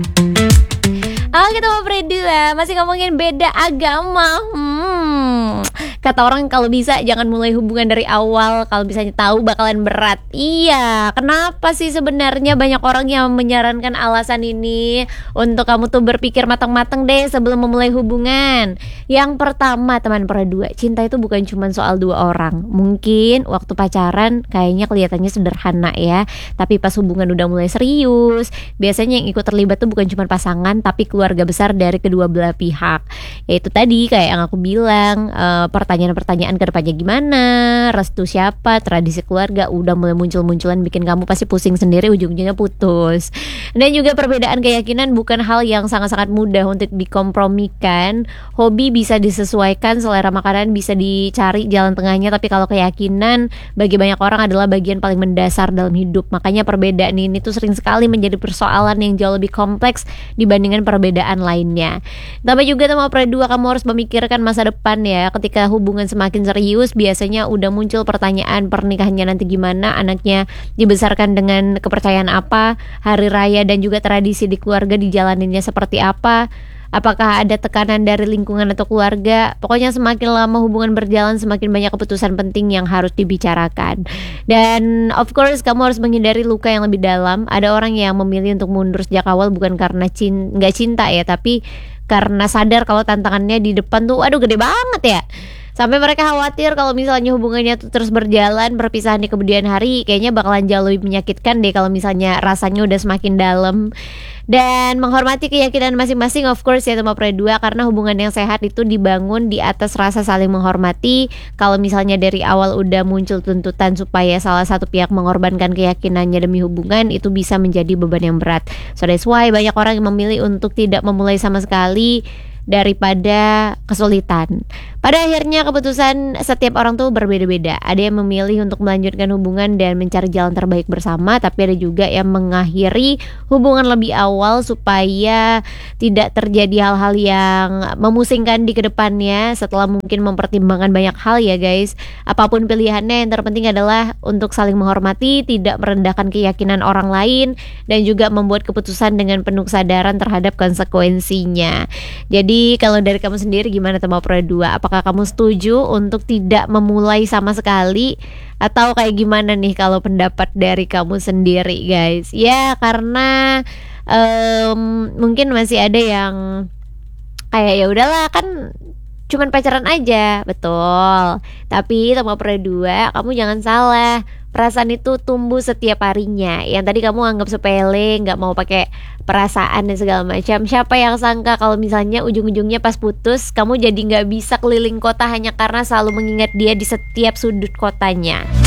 Oke, kita mau berdua masih ngomongin beda agama. Kata orang kalau bisa jangan mulai hubungan dari awal, kalau misalnya tahu bakalan berat. Iya, kenapa sih sebenarnya banyak orang yang menyarankan alasan ini untuk kamu tuh berpikir matang-matang deh sebelum memulai hubungan. Yang pertama, teman berdua, cinta itu bukan cuma soal dua orang. Mungkin waktu pacaran kayaknya kelihatannya sederhana ya, tapi pas hubungan udah mulai serius, biasanya yang ikut terlibat tuh bukan cuma pasangan tapi keluarga besar dari kedua belah pihak. Yaitu tadi kayak yang aku bilang, pertanyaan-pertanyaan ke depannya gimana, restu siapa, tradisi keluarga udah mulai muncul-munculan bikin kamu pasti pusing sendiri, ujung-ujungnya putus. Dan juga perbedaan keyakinan bukan hal yang sangat-sangat mudah untuk dikompromikan. Hobi bisa disesuaikan, selera makanan bisa dicari jalan tengahnya, tapi kalau keyakinan bagi banyak orang adalah bagian paling mendasar dalam hidup. Makanya perbedaan ini tuh sering sekali menjadi persoalan yang jauh lebih kompleks dibandingkan perbedaan lainnya. Tambah juga sama dua, kamu harus memikirkan masa depan ya. Ketika hubungan semakin serius, biasanya udah muncul pertanyaan pernikahannya nanti gimana, anaknya dibesarkan dengan kepercayaan apa, hari raya dan juga tradisi di keluarga dijalaninnya seperti apa. Apakah ada tekanan dari lingkungan atau keluarga? Pokoknya semakin lama hubungan berjalan, semakin banyak keputusan penting yang harus dibicarakan. Dan of course kamu harus menghindari luka yang lebih dalam. Ada orang yang memilih untuk mundur sejak awal bukan karena nggak cinta ya, tapi karena sadar kalau tantangannya di depan tuh aduh gede banget ya. Sampai mereka khawatir kalau misalnya hubungannya tuh terus berjalan, perpisahan di kemudian hari kayaknya bakalan jauh lebih menyakitkan deh kalau misalnya rasanya udah semakin dalam. Dan menghormati keyakinan masing-masing of course ya sama dua, karena hubungan yang sehat itu dibangun di atas rasa saling menghormati. Kalau misalnya dari awal udah muncul tuntutan supaya salah satu pihak mengorbankan keyakinannya demi hubungan, itu bisa menjadi beban yang berat. So that's why banyak orang yang memilih untuk tidak memulai sama sekali daripada kesulitan. Pada akhirnya keputusan setiap orang tuh berbeda-beda. Ada yang memilih untuk melanjutkan hubungan dan mencari jalan terbaik bersama, tapi ada juga yang mengakhiri hubungan lebih awal supaya tidak terjadi hal-hal yang memusingkan di kedepannya setelah mungkin mempertimbangkan banyak hal ya guys. Apapun pilihannya, yang terpenting adalah untuk saling menghormati, tidak merendahkan keyakinan orang lain, dan juga membuat keputusan dengan penuh kesadaran terhadap konsekuensinya. Jadi kalau dari kamu sendiri gimana teman dua? Apakah kamu setuju untuk tidak memulai sama sekali? Atau kayak gimana nih kalau pendapat dari kamu sendiri guys? Ya karena mungkin masih ada yang kayak ya udahlah kan cuman pacaran aja, betul. Tapi sama dua, kamu jangan salah. Perasaan itu tumbuh setiap harinya. Yang tadi kamu anggap sepele, nggak mau pakai perasaan dan segala macam. Siapa yang sangka kalau misalnya ujung-ujungnya pas putus, kamu jadi nggak bisa keliling kota hanya karena selalu mengingat dia di setiap sudut kotanya.